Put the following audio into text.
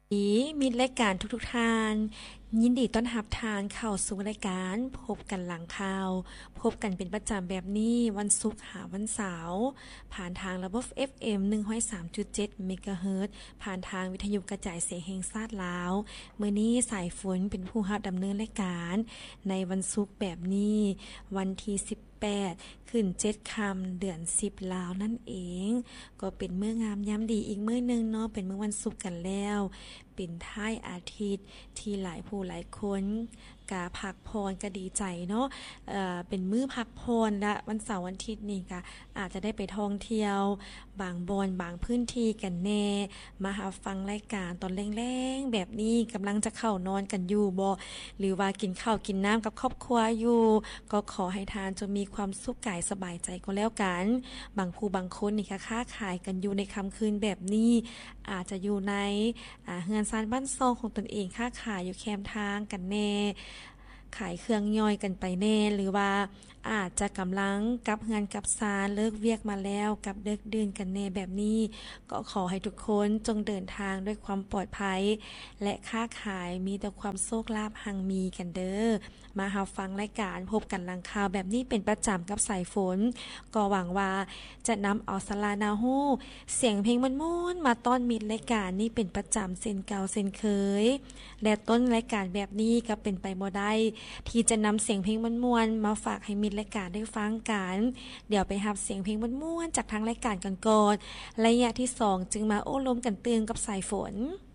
ดีมีรายการทุกทท่านยินดีต้อนรับทานเข้าสู่รายการพบกันหลังข่าวพบกันเป็นประจำแบบนี้วันศุกร์หาวันเสาร์ผ่านทางระบบ FM 103.7เมกะเฮิรตซ์ผ่านทางวิทยุกระจายเสียงแห่งชาติลาวมื้อนี้สายฝนเป็นผู้รับดำเนินรายการในวันศุกร์แบบนี้วันที่18ขึ้น7ค่ำเดือน10ลาวนั่นเองก็เป็นมื้องามยามดีอีกมื้อนึงเนาะเป็นมื้อวันศุกร์กันแล้วเป็นท้ายอาทิตย์ที่หลายผู้หลายคนกาพักพรก็ดีใจเนาะเป็นมื้อพักพรและวันเสาร์วันอาทิตย์นี่ก็อาจจะได้ไปท่องเที่ยวบางบอนบางพื้นที่กันแน่มาหาฟังรายการตอนแรงๆแบบนี้กำลังจะเข้านอนกันอยู่บ่หรือว่ากินข้าวกินน้ำกับครอบครัวอยู่ก็ขอให้ทานจงมีความสุขกายสบายใจก็แล้วกันบางผู้บางคนนี่ค่ะค้าขายกันอยู่ในค่ำคืนแบบนี้อาจจะอยู่ในเฮือนซานบ้านซองของตนเองค้าขายอยู่แคมทางกันแน่ขายเครื่องย่อยกันไปแน่หรือว่าอาจจะกำลังกลับเฮือนกลับซานเลิกเวียกมาแล้วกับเดึกดื่นกันแน่แบบนี้ก็ขอให้ทุกคนจงเดินทางด้วยความปลอดภัยและค้าขายมีแต่ความโชคลาภหังมีกันเด้อมาหาฟังรายการพบกันหลังข่าวแบบนี้เป็นประจำกับสายฝนก็หวังว่าจะนำเอาสลานาฮูเสียงเพลงม่วนๆมาต้อนมิตรรายการนี้เป็นประจำเช่นเก่าเช่นเคยและต้นรายการแบบนี้ก็เป็นไปบ่ได้ที่จะนำเสียงเพลงม่วนๆมาฝากให้มิตรรายการได้ฟังกันเดี๋ยวไปรับเสียงเพลงม่วนๆจากทางรายการกันก่อนระยะที่2จึงมาโอ้ลมกันเตือนกับสายฝน